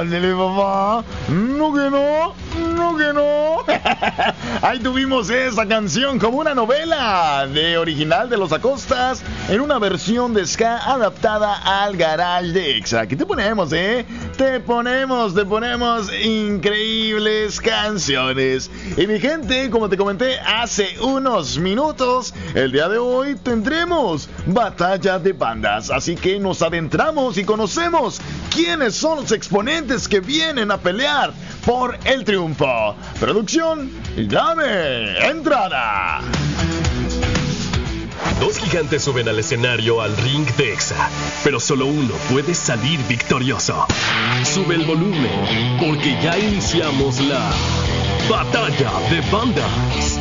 Ándale, papá. No que no, no que no. Ahí tuvimos esa canción como una novela de original de Los Acostas en una versión de ska adaptada al garage de Exa. Aquí te ponemos, te ponemos increíbles canciones. Y mi gente, como te comenté hace unos minutos, el día de hoy tendremos batalla de bandas. Así que nos adentramos y conocemos quiénes son los exponentes que vienen a pelear por el triunfo. Producción, dame entrada. Dos gigantes suben al escenario al ring de Exa, pero solo uno puede salir victorioso. Sube el volumen, porque ya iniciamos la batalla de bandas.